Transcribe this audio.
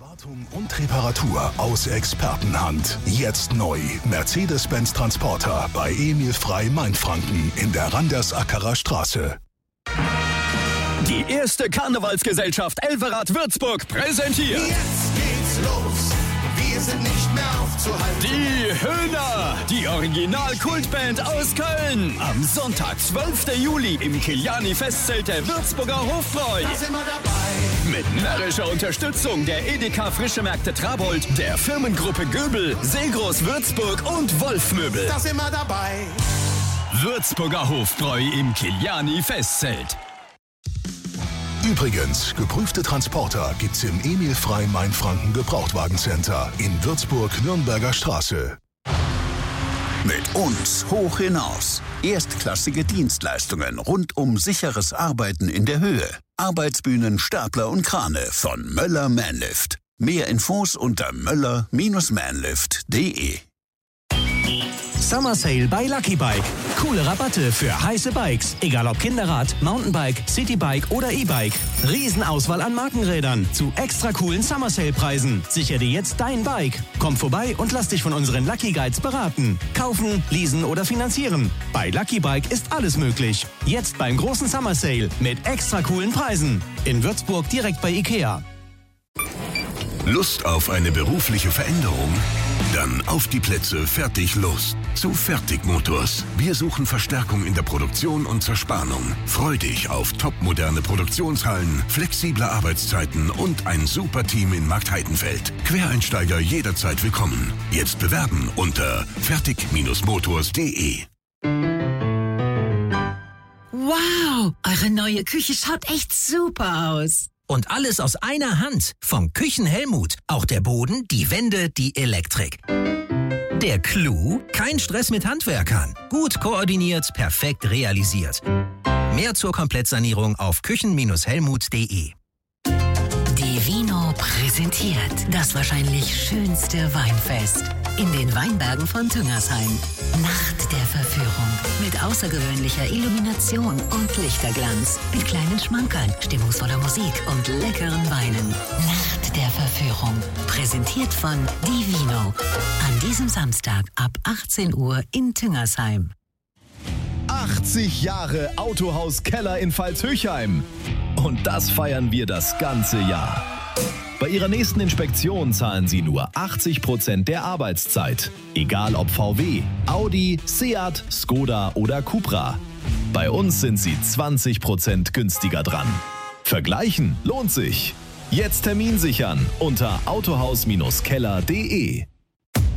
Wartung und Reparatur aus Expertenhand. Jetzt neu. Mercedes-Benz Transporter bei Emil Frey Mainfranken in der Randersackerer Straße. Die erste Karnevalsgesellschaft Elverrat Würzburg präsentiert. Jetzt geht's los. Wir sind nicht mehr aufzuhalten. Die Höhner, die Original-Kultband aus Köln. Am Sonntag, 12. Juli im Kiliani-Festzelt der Würzburger Hofbräu. Da sind wir dabei. Mit närrischer Unterstützung der Edeka Frische Märkte Trabold, der Firmengruppe Göbel, Seegroß Würzburg und Wolfmöbel. Da sind wir dabei. Würzburger Hofbräu im Kiliani-Festzelt. Übrigens, geprüfte Transporter gibt's im Emil Frey Mainfranken Gebrauchtwagencenter in Würzburg-Nürnberger Straße. Mit uns hoch hinaus. Erstklassige Dienstleistungen rund um sicheres Arbeiten in der Höhe. Arbeitsbühnen, Stapler und Krane von Möller Manlift. Mehr Infos unter möller-manlift.de. Summer Sale bei Lucky Bike. Coole Rabatte für heiße Bikes. Egal ob Kinderrad, Mountainbike, Citybike oder E-Bike. Riesenauswahl an Markenrädern zu extra coolen Summer Sale Preisen. Sicher dir jetzt dein Bike. Komm vorbei und lass dich von unseren Lucky Guides beraten. Kaufen, leasen oder finanzieren. Bei Lucky Bike ist alles möglich. Jetzt beim großen Summer Sale mit extra coolen Preisen. In Würzburg direkt bei Ikea. Lust auf eine berufliche Veränderung? Dann auf die Plätze, fertig, los. Zu Fertig Motors. Wir suchen Verstärkung in der Produktion und Zerspannung. Freu dich auf topmoderne Produktionshallen, flexible Arbeitszeiten und ein super Team in Marktheidenfeld. Quereinsteiger jederzeit willkommen. Jetzt bewerben unter fertig-motors.de. Wow, eure neue Küche schaut echt super aus. Und alles aus einer Hand. Vom Küchenhelmut. Auch der Boden, die Wände, die Elektrik. Der Clou? Kein Stress mit Handwerkern. Gut koordiniert, perfekt realisiert. Mehr zur Komplettsanierung auf küchen-helmut.de. Divino präsentiert das wahrscheinlich schönste Weinfest in den Weinbergen von Tüngersheim. Nacht der Verführung mit außergewöhnlicher Illumination und Lichterglanz, mit kleinen Schmankerln, stimmungsvoller Musik und leckeren Weinen. Nacht der Verführung, präsentiert von Divino. An diesem Samstag ab 18 Uhr in Tüngersheim. 80 Jahre Autohaus Keller in Pfalz-Höchheim. Und das feiern wir das ganze Jahr. Bei Ihrer nächsten Inspektion zahlen Sie nur 80% der Arbeitszeit. Egal ob VW, Audi, Seat, Skoda oder Cupra. Bei uns sind Sie 20% günstiger dran. Vergleichen lohnt sich. Jetzt Termin sichern unter autohaus-keller.de.